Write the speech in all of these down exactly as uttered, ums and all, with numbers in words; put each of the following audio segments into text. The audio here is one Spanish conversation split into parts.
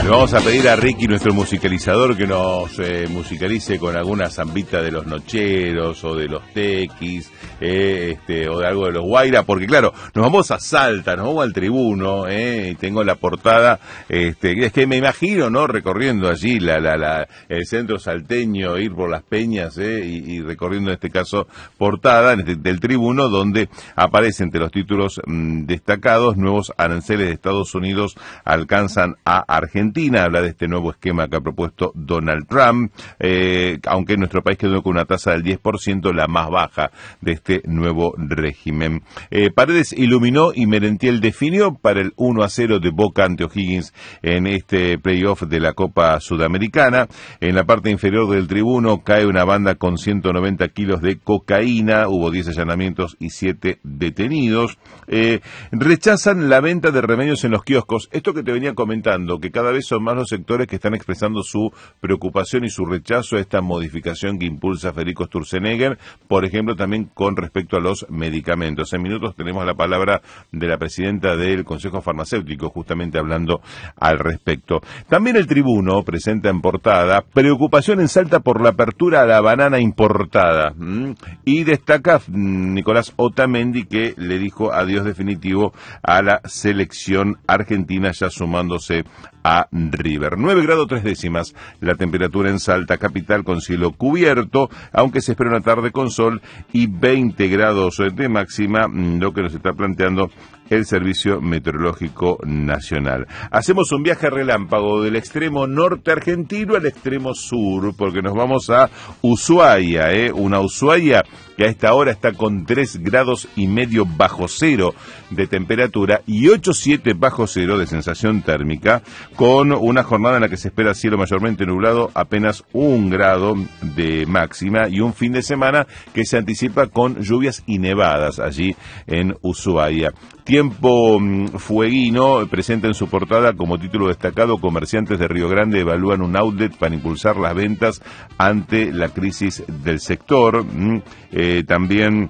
Le vamos a pedir a Ricky, nuestro musicalizador, que nos eh, musicalice con alguna zambita de los Nocheros o de los Tequis, eh, este, o de algo de los Guaira, porque claro, nos vamos a Salta, nos vamos al Tribuno, eh, y tengo la portada, este, es que me imagino, ¿no? Recorriendo allí la, la, la, el centro salteño, ir por las peñas, eh, y, y recorriendo en este caso portada del Tribuno, donde aparece entre los títulos mmm, destacados: nuevos aranceles de Estados Unidos alcanzan a Argentina. Habla de este nuevo esquema que ha propuesto Donald Trump, eh, aunque nuestro país quedó con una tasa del diez por ciento, la más baja de este nuevo régimen. Eh, Paredes iluminó y Merentiel definió para el uno a cero de Boca ante O'Higgins en este playoff de la Copa Sudamericana. En la parte inferior del Tribuno cae una banda con ciento noventa kilos de cocaína, hubo diez allanamientos y siete detenidos. Eh, rechazan la venta de remedios en los kioscos. Esto que te venía comentando, que cada vez son más los sectores que están expresando su preocupación y su rechazo a esta modificación que impulsa Federico Sturzenegger, por ejemplo, también con respecto a los medicamentos. En minutos tenemos la palabra de la presidenta del Consejo Farmacéutico, justamente hablando al respecto. También el Tribuno presenta en portada preocupación en Salta por la apertura a la banana importada, ¿Mm? y destaca Nicolás Otamendi, que le dijo adiós definitivo a la selección argentina, ya sumándose a River. nueve grados tres décimas la temperatura en Salta capital, con cielo cubierto, aunque se espera una tarde con sol, y veinte grados de máxima, lo que nos está planteando el Servicio Meteorológico Nacional. Hacemos un viaje relámpago del extremo norte argentino al extremo sur, porque nos vamos a Ushuaia, ¿eh? Una Ushuaia que a esta hora está con tres grados y medio bajo cero de temperatura y ocho coma siete bajo cero de sensación térmica, con una jornada en la que se espera cielo mayormente nublado, apenas un grado de máxima, y un fin de semana que se anticipa con lluvias y nevadas allí en Ushuaia. Tiempo Fueguino presenta en su portada como título destacado: comerciantes de Río Grande evalúan un outlet para impulsar las ventas ante la crisis del sector. Eh, también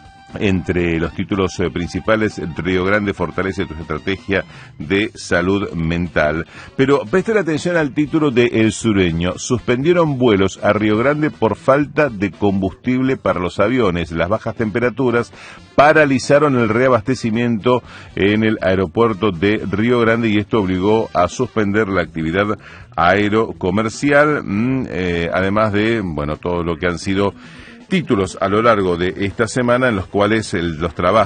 entre los títulos eh, principales, Río Grande fortalece su estrategia de salud mental. Pero presten atención al título de El Sureño: suspendieron vuelos a Río Grande por falta de combustible para los aviones. Las bajas temperaturas paralizaron el reabastecimiento en el aeropuerto de Río Grande, y esto obligó a suspender la actividad aerocomercial, mmm, eh, además de, bueno, todo lo que han sido títulos a lo largo de esta semana en los cuales el, los trabajos